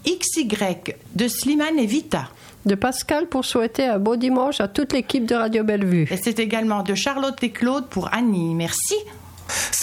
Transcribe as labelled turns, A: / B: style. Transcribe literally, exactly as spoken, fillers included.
A: X Y de Slimane et Vita.
B: De Pascal pour souhaiter un beau dimanche à toute l'équipe de Radio Bellevue.
A: Et c'est également de Charlotte et Claude pour Annie. Merci.